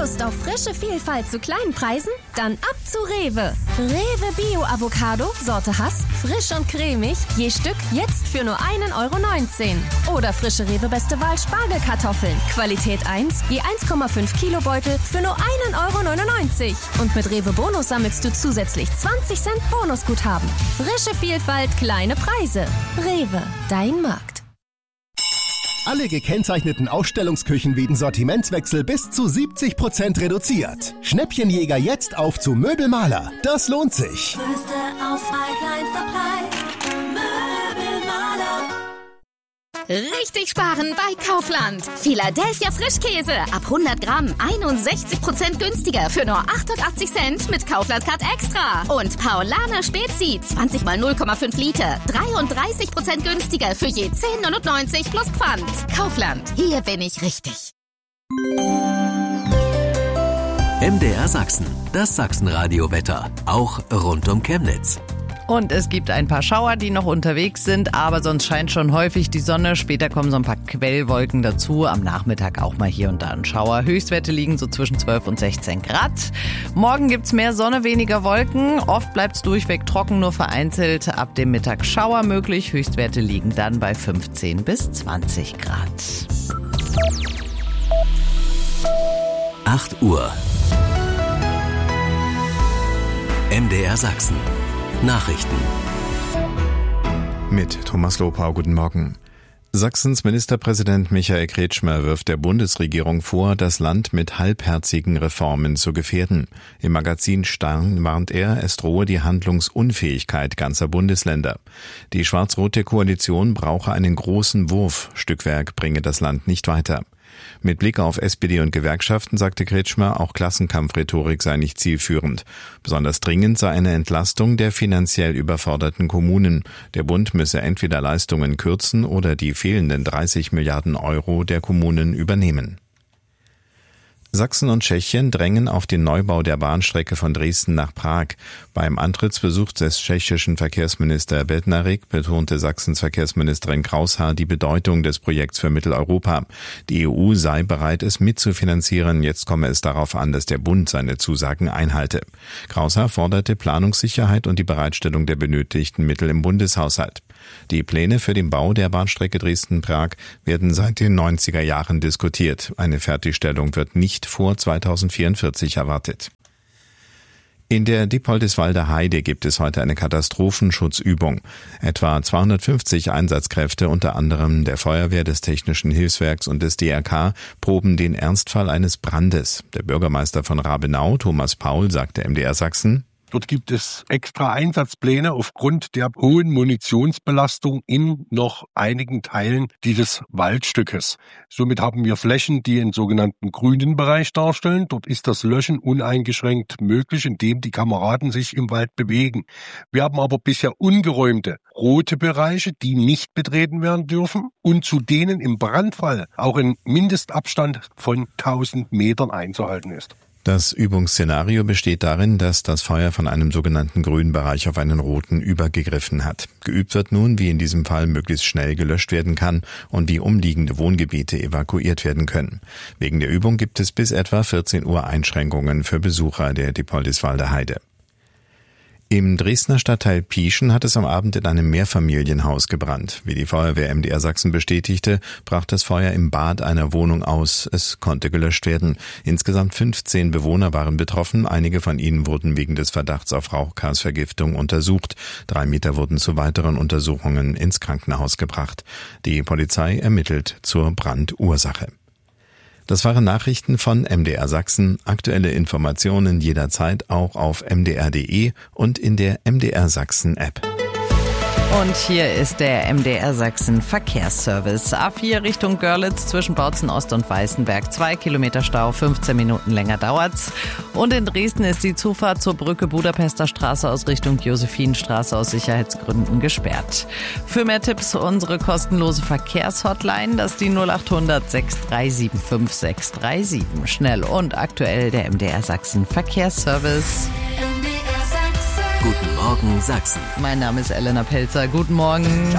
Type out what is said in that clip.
Lust auf frische Vielfalt zu kleinen Preisen? Dann ab zu Rewe. Rewe Bio Avocado, Sorte Hass, frisch und cremig, je Stück jetzt für nur 1,19 €. Oder frische Rewe Beste Wahl Spargelkartoffeln, Qualität 1, je 1,5 Kilo Beutel für nur 1,99 €. Und mit Rewe Bonus sammelst du zusätzlich 20 Cent Bonusguthaben. Frische Vielfalt, kleine Preise. Rewe, dein Markt. Alle gekennzeichneten Ausstellungsküchen wegen Sortimentswechsel bis zu 70% reduziert. Schnäppchenjäger jetzt auf zu Möbelmaler. Das lohnt sich. Größte Auswahl, kleinster Preis. Möbelmaler. Richtig sparen bei Kaufland. Philadelphia Frischkäse ab 100 Gramm 61% günstiger für nur 88 Cent mit Kaufland Card Extra. Und Paulaner Spezi 20 mal 0,5 Liter 33% günstiger für je 10,99 € plus Pfand. Kaufland, hier bin ich richtig. MDR Sachsen, das Sachsenradio-Wetter, auch rund um Chemnitz. Und es gibt ein paar Schauer, die noch unterwegs sind, aber sonst scheint schon häufig die Sonne. Später kommen so ein paar Quellwolken dazu. Am Nachmittag auch mal hier und da ein Schauer. Höchstwerte liegen so zwischen 12 und 16 Grad. Morgen gibt's mehr Sonne, weniger Wolken. Oft bleibt's durchweg trocken, nur vereinzelt ab dem Mittag Schauer möglich. Höchstwerte liegen dann bei 15 bis 20 Grad. 8 Uhr. MDR Sachsen. Nachrichten. Mit Thomas Lopau, guten Morgen. Sachsens Ministerpräsident Michael Kretschmer wirft der Bundesregierung vor, das Land mit halbherzigen Reformen zu gefährden. Im Magazin Stern warnt er, es drohe die Handlungsunfähigkeit ganzer Bundesländer. Die schwarz-rote Koalition brauche einen großen Wurf. Stückwerk bringe das Land nicht weiter. Mit Blick auf SPD und Gewerkschaften sagte Kretschmer, auch Klassenkampfrhetorik sei nicht zielführend. Besonders dringend sei eine Entlastung der finanziell überforderten Kommunen. Der Bund müsse entweder Leistungen kürzen oder die fehlenden 30 Milliarden € der Kommunen übernehmen. Sachsen und Tschechien drängen auf den Neubau der Bahnstrecke von Dresden nach Prag. Beim Antrittsbesuch des tschechischen Verkehrsminister Bednárik betonte Sachsens Verkehrsministerin Kraushaar die Bedeutung des Projekts für Mitteleuropa. Die EU sei bereit, es mitzufinanzieren. Jetzt komme es darauf an, dass der Bund seine Zusagen einhalte. Kraushaar forderte Planungssicherheit und die Bereitstellung der benötigten Mittel im Bundeshaushalt. Die Pläne für den Bau der Bahnstrecke Dresden-Prag werden seit den 90er Jahren diskutiert. Eine Fertigstellung wird nicht vor 2044 erwartet. In der Dippoldiswalder Heide gibt es heute eine Katastrophenschutzübung. Etwa 250 Einsatzkräfte, unter anderem der Feuerwehr, des Technischen Hilfswerks und des DRK, proben den Ernstfall eines Brandes. Der Bürgermeister von Rabenau, Thomas Paul, sagte MDR Sachsen: Dort gibt es extra Einsatzpläne aufgrund der hohen Munitionsbelastung in noch einigen Teilen dieses Waldstückes. Somit haben wir Flächen, die einen sogenannten grünen Bereich darstellen. Dort ist das Löschen uneingeschränkt möglich, indem die Kameraden sich im Wald bewegen. Wir haben aber bisher ungeräumte rote Bereiche, die nicht betreten werden dürfen und zu denen im Brandfall auch ein Mindestabstand von 1000 Metern einzuhalten ist. Das Übungsszenario besteht darin, dass das Feuer von einem sogenannten grünen Bereich auf einen roten übergegriffen hat. Geübt wird nun, wie in diesem Fall möglichst schnell gelöscht werden kann und wie umliegende Wohngebiete evakuiert werden können. Wegen der Übung gibt es bis etwa 14 Uhr Einschränkungen für Besucher der Dippoldiswalder Heide. Im Dresdner Stadtteil Pieschen hat es am Abend in einem Mehrfamilienhaus gebrannt. Wie die Feuerwehr MDR Sachsen bestätigte, brach das Feuer im Bad einer Wohnung aus. Es konnte gelöscht werden. Insgesamt 15 Bewohner waren betroffen. Einige von ihnen wurden wegen des Verdachts auf Rauchgasvergiftung untersucht. 3 Mieter wurden zu weiteren Untersuchungen ins Krankenhaus gebracht. Die Polizei ermittelt zur Brandursache. Das waren Nachrichten von MDR Sachsen. Aktuelle Informationen jederzeit auch auf mdr.de und in der MDR Sachsen App. Und hier ist der MDR Sachsen Verkehrsservice. A4 Richtung Görlitz zwischen Bautzen Ost und Weißenberg. 2 Kilometer Stau, 15 Minuten länger dauert's. Und in Dresden ist die Zufahrt zur Brücke Budapester Straße aus Richtung Josephinstraße aus Sicherheitsgründen gesperrt. Für mehr Tipps unsere kostenlose Verkehrshotline, das ist die 0800 6375 637. Schnell und aktuell der MDR Sachsen Verkehrsservice. Guten Morgen Sachsen. Mein Name ist Elena Pelzer. Guten Morgen.